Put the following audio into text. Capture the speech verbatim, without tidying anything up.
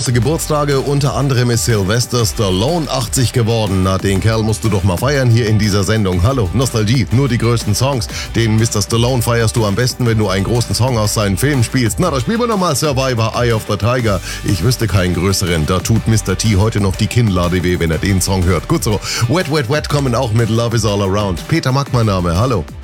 große Geburtstage, unter anderem ist Sylvester Stallone achtzig geworden. Na, den Kerl musst du doch mal feiern hier in dieser Sendung. Hallo, Nostalgie, nur die größten Songs. Den Mister Stallone feierst du am besten, wenn du einen großen Song aus seinen Filmen spielst. Na, da spielen wir nochmal Survivor, Eye of the Tiger. Ich wüsste keinen größeren, da tut Mister T heute noch die Kinnlade weh, wenn er den Song hört. Gut so, Wet, Wet, Wet kommen auch mit Love is All Around. Peter Mack mein Name, hallo.